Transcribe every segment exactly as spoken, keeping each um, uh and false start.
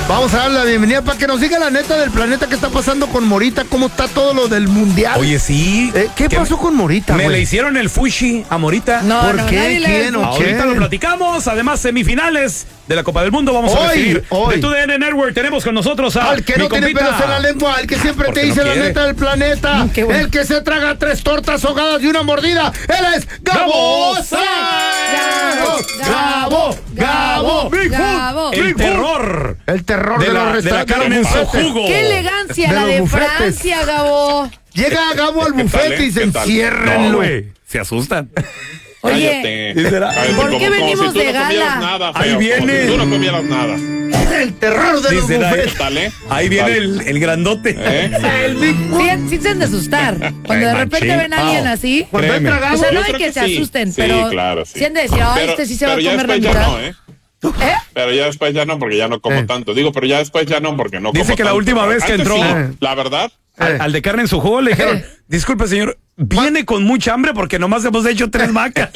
Vamos a darle la bienvenida para que nos diga la neta del planeta que está pasando con Morita, cómo está todo lo del mundial. Oye, sí. Eh, ¿Qué pasó me, con Morita, Me güey? le hicieron el fushi a Morita. No, ¿Por no, qué? ¿Quién o Ahorita qué? lo platicamos. Además, semifinales de la Copa del Mundo. Vamos Hoy, a recibir hoy. de T D N Network. Tenemos con nosotros a Al que mi no tiene compita. pelos en la lengua, al que siempre Porque te dice no la quiere. neta del planeta, Qué bueno. el que se traga tres tortas ahogadas y una mordida, él es Gabo Gabo Sáenz. Gabo, Gabo, Bigfoot, Gabo. El Bigfoot. terror El terror de de, la, los de la restaurantes. carne en su bufetes. jugo. ¡Qué elegancia De la los de bufetes. Francia, Gabo! Llega Gabo al ¿Qué tal, bufete eh? y se ¿Qué tal? No, enciérrenlo. güey. Se asustan. Oye, Cállate. ¿Sí será? Cállate, ¿por como- qué como venimos si tú de no comieras gala? nada, Ahí feo, viene. Como si tú no comieras nada. El terror de los Dice, bufetes. ¿Qué tal, eh? Ahí viene el, el grandote. ¿Eh? El Bigfoot. sí, sí se han de asustar. Cuando de Ay, repente machín. ven a alguien así. Cuando Créeme. entra O Gabo, sea, no Yo hay creo que que se sí. asusten, Sí, pero claro, sí. sí han de decir, ay, Pero- este sí se va a pero ya comer la después ya mitad. no, ¿eh? ¿Eh? Pero ya después ya no, porque ya no como Eh. tanto. Digo, pero ya después ya no, porque no Dice como que la tanto. última vez que Antes entró- sí, Eh. la verdad, Al, al de carne en su jugo le dijeron, disculpe señor, viene con mucha hambre porque nomás hemos hecho tres vacas.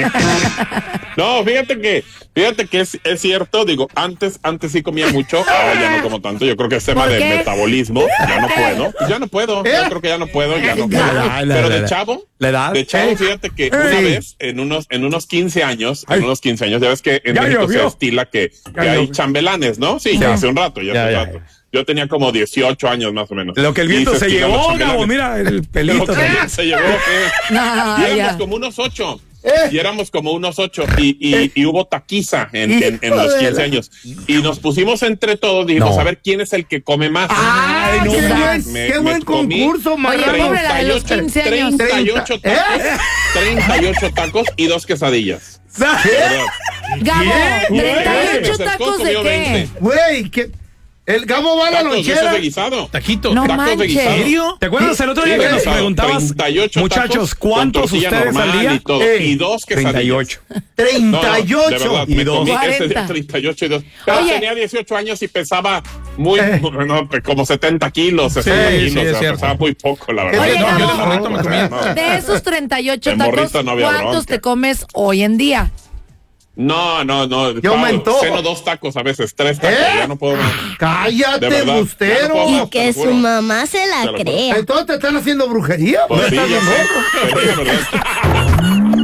no, fíjate que, fíjate que es, es cierto, digo, antes, antes sí comía mucho, ahora ya no como tanto. Yo creo que es tema ¿Por de qué? metabolismo, ya no puedo, ya no puedo, yo creo que ya no puedo, ya no puedo. La- la- Pero la- de la- chavo, la edad. de chavo, Eh. fíjate que Eh. una vez, en unos, en unos quince años, Ay. en unos quince años, ya ves que en Ya México llovió. se estila que, que Ya hay llovió. chambelanes, ¿no? Sí, ya hace un rato, ya, Ya, hace ya, un rato. ya. Yo tenía como dieciocho años más o menos. Lo que el Y viento se estilan los llevó, chambelanes. Gabo, mira el Lo pelito. que también. se llevó, eh. No, Y éramos ya. como unos ocho. Eh. Y éramos como unos ocho. Y, y, y hubo taquiza en, en, en los Hijo de quince la- años. Y nos pusimos entre todos, dijimos, No. a ver quién es el que come más. ¡Ay, no, qué me- buen, me- qué me buen comí concurso, Oye, marrano! pobre la de los quince años. treinta y ocho ¿Eh? tacos, treinta y ocho tacos y dos quesadillas. De verdad. Gabo, ¿Qué? ¿treinta y ocho Me acercó, tacos de comió qué? veinte. Güey, que el Gabo va a la Tacos de esos lonchera. de guisado. Taquito. No Tacos de manches. guisado. ¿En serio? ¿Te acuerdas el otro día Sí, que nos guisado. preguntabas, treinta y ocho muchachos, tacos con cuántos tortilla ustedes al normal día? Y, todo, Ey, y dos quesadillas. treinta y ocho. treinta y No, no, de ocho. verdad, Y me dos. comí ese cuarenta. día treinta y ocho y dos. Pero Oye. tenía dieciocho años y pesaba muy, Eh. no, como setenta kilos, sesenta Sí, kilos, sí, o es sea, cierto. pesaba muy poco, la verdad. Oye, no, yo de Gabo. morrito me comía. No. De esos treinta y ocho De tacos, morrito no había ¿cuántos bronca. te comes hoy en día? No, no, no. Ya aumentó. Ceno dos tacos a veces, tres tacos, ¿Eh? ya no puedo más. Cállate, De verdad, ya no bustero. puedo Y más. te que lo su juro. mamá se Te la lo juro. crea. Entonces te están haciendo brujería. Pues ¿No sí, estás ya bien sé. loco? Pero es verdad.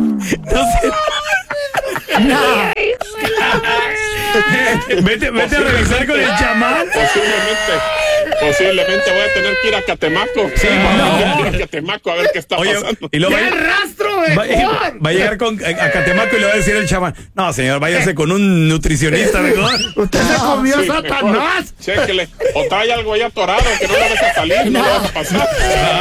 Vete, vete a revisar con el chamán. Posiblemente, posiblemente voy a tener que ir a Catemaco. Sí, no. ir a Catemaco a ver qué está Oye, pasando. y luego ¡Qué va, rastro, va- mejor! va a llegar con, a, a Catemaco y le va a decir el chamán, no señor, váyase con un nutricionista mejor. Usted se comió Sí, Satanás. mejor. Chéquele. O trae algo ahí atorado que no lo deja salir, no, lo deja pasar.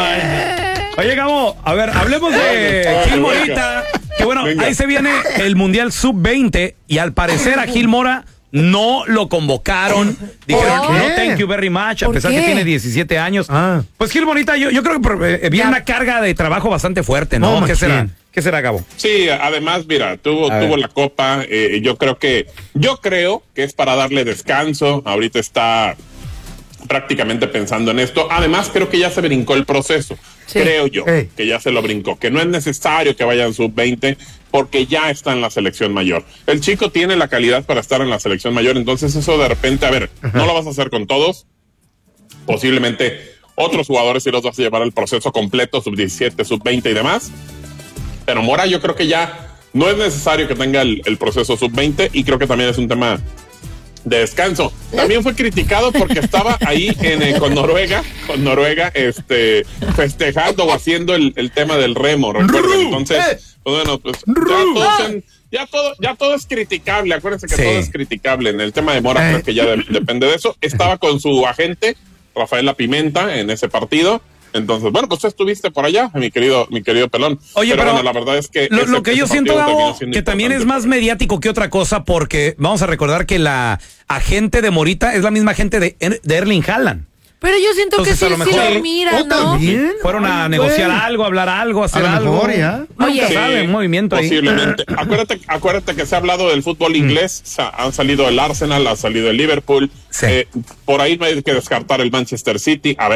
Oye, Gabo, a ver, hablemos de Gil Morita. Que bueno, Venga. ahí se viene el Mundial sub veinte y al parecer a Gil Mora no lo convocaron. Dijeron, ¿Por qué? no, thank you very much, a ¿Por pesar qué? que tiene diecisiete años. Ah. Pues Gil Morita, yo, yo creo que eh, viene Ya. una carga de trabajo bastante fuerte, ¿no? No, ¿Qué machín. será? ¿Qué será, Gabo? Sí, además, mira, tuvo, A tuvo ver. la copa. Eh, yo creo que, yo creo que es para darle descanso. Ahorita está prácticamente pensando en esto. Además, creo que ya se brincó el proceso. Sí. Creo yo Ey. que ya se lo brincó, que no es necesario que vayan sub veinte porque ya está en la selección mayor. El chico tiene la calidad para estar en la selección mayor, entonces eso de repente, a ver, no lo vas a hacer con todos. Posiblemente otros jugadores sí los vas a llevar al proceso completo, sub diecisiete, sub veinte y demás. Pero Mora yo creo que ya no es necesario que tenga el, el proceso sub veinte y creo que también es un tema de descanso. También fue criticado porque estaba ahí en, eh, con Noruega, con Noruega, este, festejando o haciendo el, el tema del remo, recuerden. Entonces, pues, bueno, pues ya todo, se- ya todo, ya todo es criticable. Acuérdense que Sí. todo es criticable. En el tema de Mora, Eh. creo que ya de- depende de eso. Estaba con su agente, Rafaela Pimenta, en ese partido. Entonces, bueno, pues tú estuviste por allá, mi querido, mi querido Pelón. Oye, pero, bueno, la verdad es que lo, ese- lo que yo ese siento, partido terminó Gabo, siendo que también es importante. más mediático que otra cosa, porque vamos a recordar que la agente de Morita es la misma agente de, Er- de Erling Haaland. Pero yo siento Entonces, que a sí, lo sí mejor- lo miran, ¿Oh, ¿no? también? Fueron a Ay, negociar güey. algo, hablar algo, hacer A lo algo. mejor, ya. Oye. Nunca sabe, un movimiento ahí. Posiblemente. acuérdate, acuérdate que se ha hablado del fútbol inglés. Sa- han salido el Arsenal, ha salido el Liverpool. Sí. Eh, por ahí no hay que descartar el Manchester City. A ver,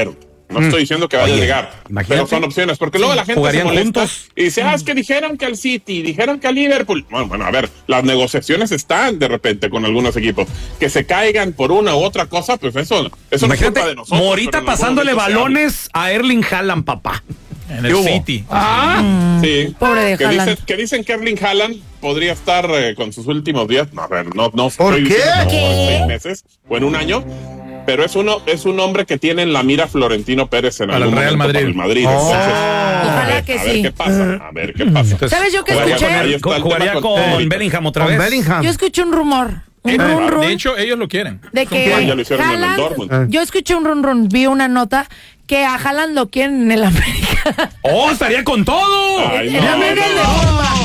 No mm. estoy diciendo que vaya Oye, a llegar, imagínate. pero son opciones, porque luego la gente ¿Jugarían se molesta juntos? y dice, ah, es que dijeron que al City, dijeron que al Liverpool. Bueno, bueno, a ver, las negociaciones están de repente con algunos equipos. Que se caigan por una u otra cosa, pues eso, eso no es culpa de nosotros. Morita pasándole balones a Erling Haaland, papá. En el City. Ah, sí. Pobre de que Haaland. dicen, que dicen que Erling Haaland podría estar eh, con sus últimos días. No, a ver, no, no. ¿Por estoy qué? diciendo ¿Qué? en seis meses o en un año. Pero es uno, es un hombre que tiene en la mira Florentino Pérez en Para algún el Real momento Madrid. para el Madrid. Oh. Entonces, Ojalá a ver, que a ver sí. qué pasa, a ver qué pasa. Entonces, ¿Sabes yo qué jugaría escuché? con- ahí está el jugaría tema con, con- Bellingham otra Con vez. Bellingham. Yo escuché un rumor. Un Eh, run run. De hecho, ellos lo quieren. de que Ya lo hicieron en el Haaland- Dortmund. yo escuché un run run, vi una nota que a Haaland lo quieren en el América. ¡Oh, estaría con todo! Ay, En no, América no, de no. forma.